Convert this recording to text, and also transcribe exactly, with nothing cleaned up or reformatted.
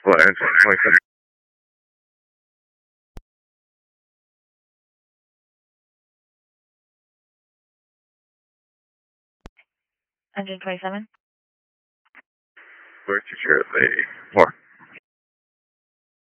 Well, engine twenty-seven. Engine twenty-seven. Where's your lady? Four.